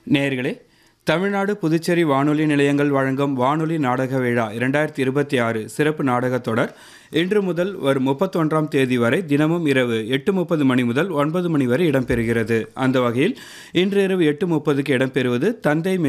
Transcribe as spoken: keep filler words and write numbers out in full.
நேயர்களே, தமிழ்நாடு புதுச்சேரி வானொலி நிலையங்கள் வழங்கும் வானொலி நாடக விழா இரண்டாயிரத்தி இருபத்தி ஆறு சிறப்பு நாடகத் தொடர் இன்று முதல் வரும் முப்பத்தொன்றாம் தேதி வரை தினமும் இரவு எட்டு முப்பது மணி முதல் ஒன்பது மணி வரை இடம்பெறுகிறது. அந்த வகையில் இன்று இரவு எட்டு முப்பதுக்கு இடம்பெறுவது தந்தை